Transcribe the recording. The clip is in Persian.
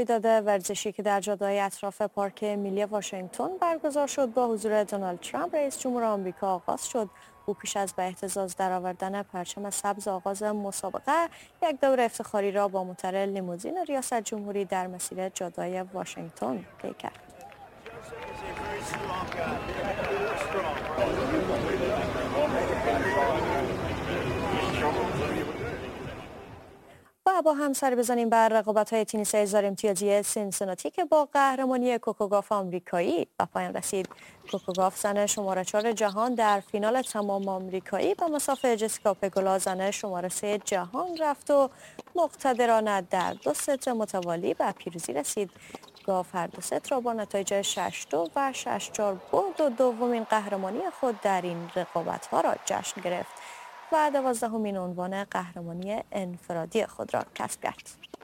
رویداد ورزشی که در جاده‌های اطراف پارک ملی واشنگتن برگزار شد با حضور دونالد ترامپ رئیس جمهور آمریکا آغاز شد. او پیش از به اهتزاز درآوردن پرچم سبز آغاز مسابقه یک دور افتخاری را با موتور لیموزین ریاست جمهوری در مسیر جاده‌های واشنگتن طی کرد. و با هم سر بزنیم بر رقابت‌های تنیس هزار امتیازی سینسیناتی که با قهرمانی کوکوگاف آمریکایی به پایان رسید. کوکوگاف زن شماره 4 جهان در فینال تمام آمریکایی به مسافه جسیکا پگولا زن شماره 3 جهان رفت و مقتدرانه در 2 ست متوالی به پیروزی رسید. گاف هر 2 ست را با نتایج 6-2 و 6-4 برد و دومین قهرمانی خود در این رقابت‌ها را جشن گرفت و 12مین عنوان قهرمانی انفرادی خود را کسب کرد.